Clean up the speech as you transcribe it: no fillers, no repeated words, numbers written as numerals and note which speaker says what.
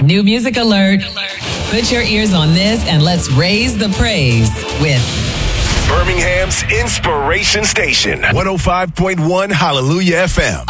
Speaker 1: New music alert. Put your ears on this and let's raise the praise with
Speaker 2: Birmingham's Inspiration Station, 105.1 Hallelujah FM.